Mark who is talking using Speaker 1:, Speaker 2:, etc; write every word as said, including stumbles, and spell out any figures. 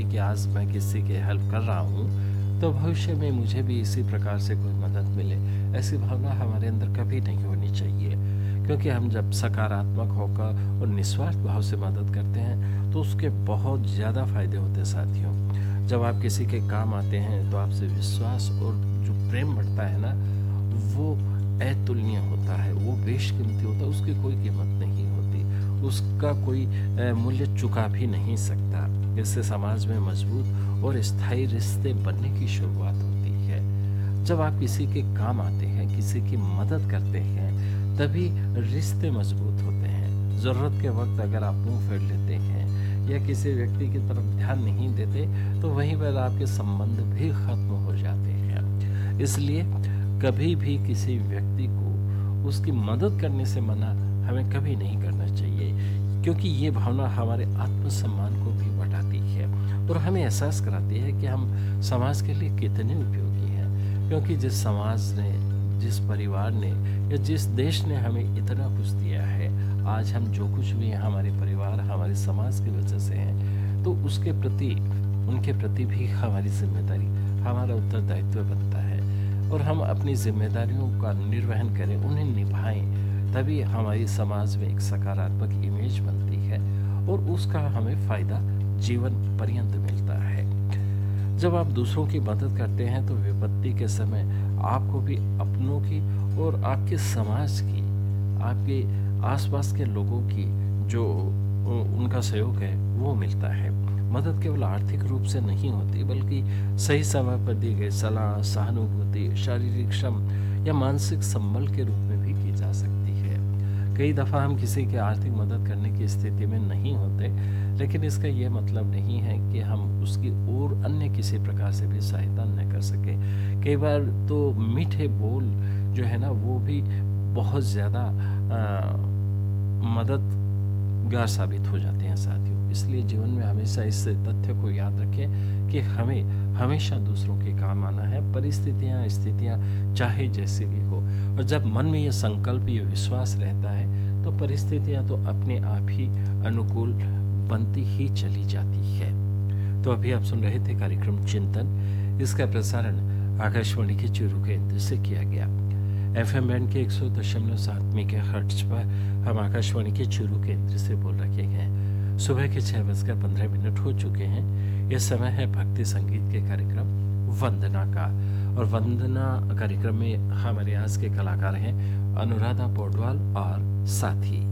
Speaker 1: कि आज मैं किसी की हेल्प कर रहा हूँ तो भविष्य में मुझे भी इसी प्रकार से कोई मदद मिले, ऐसी भावना हमारे अंदर कभी नहीं होनी चाहिए। क्योंकि हम जब सकारात्मक होकर और निस्वार्थ भाव से मदद करते हैं तो उसके बहुत ज़्यादा फायदे होते हैं साथियों। जब आप किसी के काम आते हैं तो आपसे विश्वास और जो प्रेम बढ़ता है ना, वो अतुलनीय होता है, वो बेशकीमती होता है, उसकी कोई कीमत नहीं होती, उसका कोई अ, मूल्य चुका भी नहीं सकता। इससे समाज में मजबूत और स्थायी रिश्ते बनने की शुरुआत होती है। जब आप किसी के काम आते हैं, किसी की मदद करते हैं, तभी रिश्ते मजबूत होते हैं। ज़रूरत के वक्त अगर आप मुंह फेर लेते हैं या किसी व्यक्ति की तरफ ध्यान नहीं देते तो वहीं पर आपके संबंध भी खत्म हो जाते हैं। इसलिए कभी भी किसी व्यक्ति को उसकी मदद करने से मना हमें कभी नहीं करना चाहिए, क्योंकि ये भावना हमारे आत्मसम्मान को भी बढ़ाती है और हमें एहसास कराती है कि हम समाज के लिए कितने उपयोगी हैं। क्योंकि जिस समाज ने, जिस परिवार ने या जिस देश ने हमें इतना कुछ दिया है, आज हम जो कुछ भी हैं हमारे परिवार, हमारे समाज की वजह से हैं, तो उसके प्रति, उनके प्रति भी हमारी जिम्मेदारी, हमारा उत्तरदायित्व बनता है और हम अपनी जिम्मेदारियों का निर्वहन करें, उन्हें निभाएं, तभी हमारी समाज में एक सकारात्मक इमेज बनती है और उसका हमें फ़ायदा जीवन पर्यंत मिलता है। जब आप दूसरों की मदद करते हैं तो विपत्ति के समय आपको भी अपनों की और आपके समाज की, आपके आसपास के लोगों की जो उनका सहयोग है वो मिलता है। मदद केवल आर्थिक रूप से नहीं होती, बल्कि सही समय पर दी गई सलाह, सहानुभूति, शारीरिक श्रम या मानसिक संबल के रूप में भी की जा सकती है। कई दफ़ा हम किसी की आर्थिक मदद करने की स्थिति में नहीं होते, लेकिन इसका ये मतलब नहीं है कि हम उसकी और अन्य किसी प्रकार से भी सहायता न कर सके। कई बार तो मीठे बोल जो है ना, वो भी बहुत ज़्यादा मददगार साबित हो जाते हैं साथियों। इसलिए जीवन में हमेशा इस तथ्य को याद रखें कि हमें हमेशा दूसरों के काम आना है, परिस्थितियाँ, स्थितियाँ चाहे जैसी भी हो। और जब मन में ये संकल्प, ये विश्वास रहता है तो परिस्थितियाँ तो अपने आप ही अनुकूल बनती ही चली जाती है। तो अभी आप सुन रहे थे कार्यक्रम चिंतन। इसका प्रसारण आकाशवाणी के चूरू केंद्र से किया गया। एफएम बैंड के एक सौ दशमलव सात मेगाहर्ट्ज पर हम आकाशवाणी के चूरू केंद्र से बोल रखे हैं। सुबह के छह बजकर पंद्रह मिनट हो चुके हैं। यह समय है भक्ति संगीत के कार्यक्रम वंदना का, और वंदना कार्यक्रम में हमारे आज के कलाकार हैं अनुराधा पौडवाल और साथी।